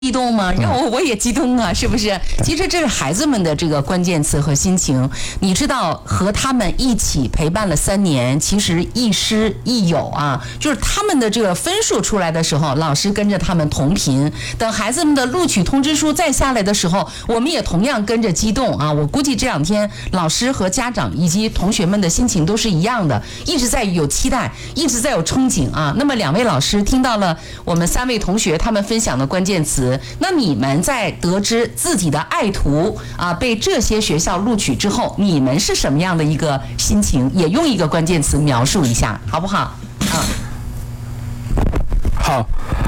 激动吗？让我也激动啊，是不是？其实这是孩子们的这个关键词和心情。你知道，和他们一起陪伴了3年，其实亦师亦友啊。就是他们的这个分数出来的时候，老师跟着他们同频；等孩子们的录取通知书再下来的时候，我们也同样跟着激动啊。我估计这2天，老师和家长以及同学们的心情都是一样的，一直在有期待，一直在有憧憬啊。那么2位老师听到了我们3位同学他们分享的关键词。那你们在得知自己的爱徒啊被这些学校录取之后，你们是什么样的一个心情？也用一个关键词描述一下，好不好？啊， 好，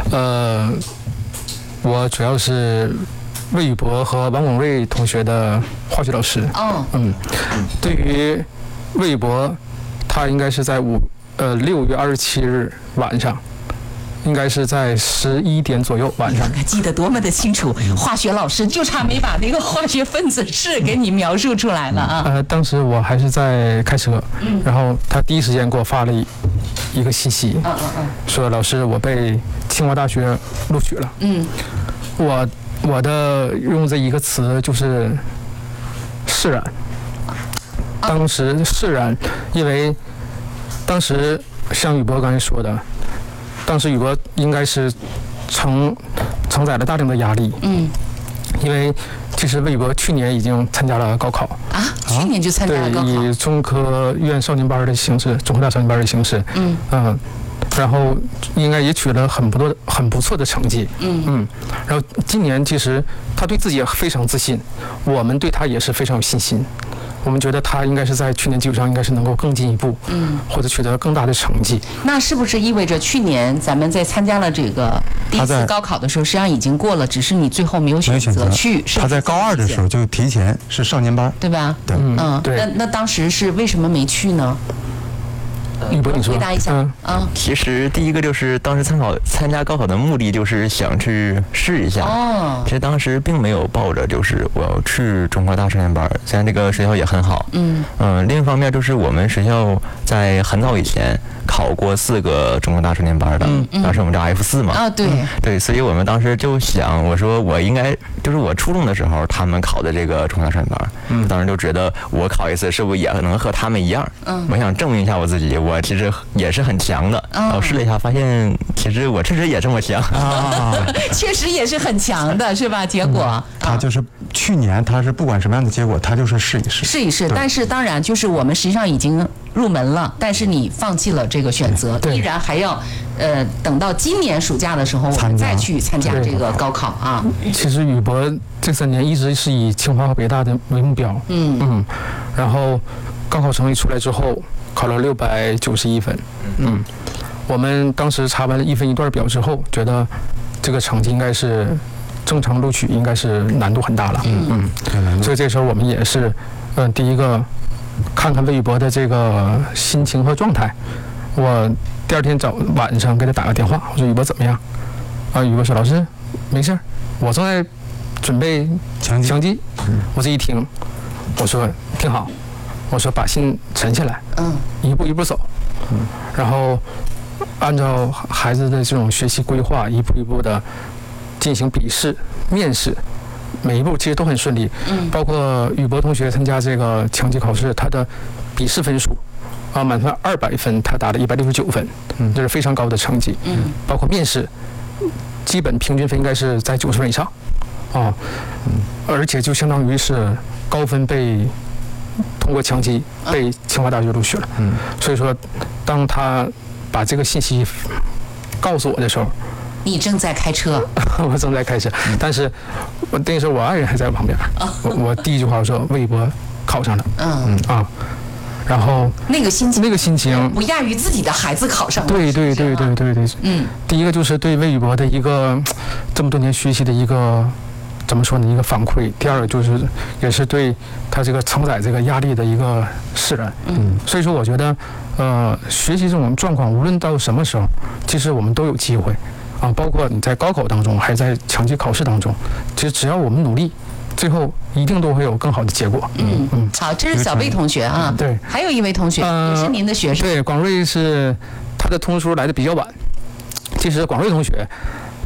我主要是魏宇博和王广瑞同学的化学老师。 哦， 对于魏宇博，他应该是在6月27日晚上。应该是在11点左右晚上， 记得多么的清楚！化学老师就差没把那个化学分子式给你描述出来了啊！ 当时我还是在开车，然后他第一时间给我发了一个信息，说老师我被清华大学录取了。我的用这一个词就是释然。当时释然，因为当时像宇博刚才说的。当时宇博应该是承载了大量的压力，因为其实魏宇博去年已经参加了高考啊，去年就参加了高考， 对，以中科院少年班的形式，中科大少年班的形式，然后应该也取了很不错的成绩，然后今年其实他对自己也非常自信，我们对他也是非常有信心。我们觉得他应该是在去年基础上应该是能够更进一步，或者取得更大的成绩。 那是不是意味着去年咱们在参加了这个第一次高考的时候，实际上已经过了，只是你最后没有选择去？ 他在高2的时候就提前是少年班， 对吧？ 对， 对。 那当时是为什么没去呢？ 宇博，你说。 回答一下。 其实第一个就是当时参加高考的目的就是想去试一下。其实当时并没有抱着就是我要去中科大少年班，虽然这个学校也很好。另一方面就是我们学校在很早以前考过4个中科大少年班的，当时我们叫 F4嘛。对，所以我们当时就想，我说我应该就是我初中的时候他们考的这个中科大少年班，当时就觉得我考一次是不是也能和他们一样？我想证明一下我自己，我其实也是很强的。我试了一下，发现其实我确实也这么强啊，确实也是很强的，是吧？结果他就是去年他是不管什么样的结果，他就是试一试。 但是当然就是我们实际上已经入门了，但是你放弃了这个选择，依然还要等到今年暑假的时候，我们再去参加这个高考啊。 其实宇博这3年一直是以清华和北大的为目标，然后高考成绩出来之后，考了691分，我们当时查完了1分1段表之后，觉得这个成绩应该是正常录取，应该是难度很大了，所以这时候我们也是，第一个看看魏宇博的这个心情和状态。我第2天晚上给他打个电话，我说宇博怎么样？宇博说老师没事，我正在准备强基。我这一听，我说挺好，我说把心沉下来，一步一步走，然后按照孩子的这种学习规划，一步一步的进行笔试、面试，每一步其实都很顺利。包括宇博同学参加这个强基考试，他的笔试分数满分200分，他打了169分，这是非常高的成绩。包括面试，基本平均分应该是在90分以上，而且就相当于是高分被通过强基被清华大学录取了。所以说，当他把这个信息告诉我的时候， 你正在开车， 我正在开车，但是那时候我爱人还在我旁边。我第一句话我说魏宇博考上了，然后那个心情不亚于自己的孩子考上了。 对，第一个就是对魏宇博的一个这么多年学习的一个怎么说呢，一个反馈。第二个就是也是对他这个承载这个压力的一个释然。所以说我觉得学习这种状况无论到什么时候，其实我们都有机会包括你在高考当中还是在强基考试当中，其实只要我们努力，最后一定都会有更好的结果。 好，这是小魏同学啊。 对， 还有一位同学也是您的学生。 对，广瑞是他的通知书来的比较晚。其实广瑞同学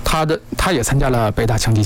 他也参加了北大强基